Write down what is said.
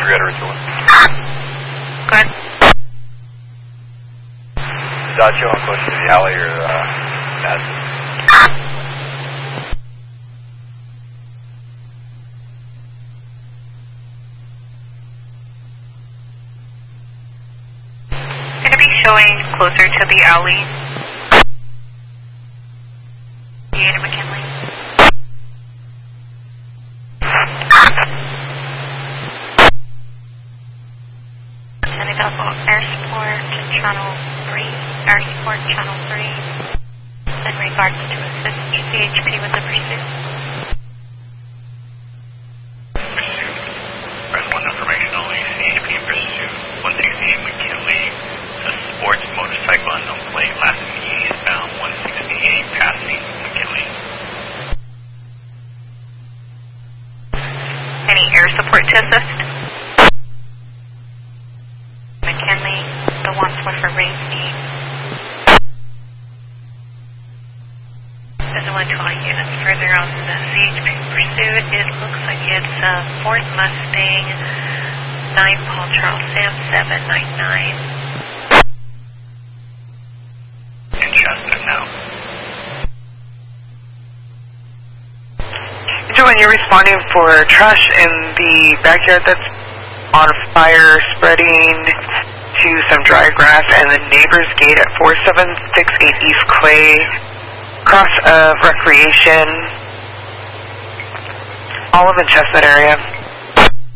Henrietta Rotula. Go ahead. Dodge showing close to the alley or Madison. Going to be showing closer to the alley. To McKinley. And available air support channel 3, air support channel 3, in regards to assist CHP with the pursuit. Pursuit. Press 1 information only, CHP in pursuit, 168 McKinley, a sports motorcycle unknown plate, last eastbound, 168 passing McKinley. Any air support to assist? McKinley, the ones were for race need. There's 120 units further on the CHP pursuit. It looks like it's Ford Mustang 9 Paul Charles Sam 799. In Chestnut now. When you're responding for trash in the backyard that's on fire, spreading to some dry grass, and the neighbor's gate at 4768 East Clay, cross of Recreation, Olive and Chestnut area.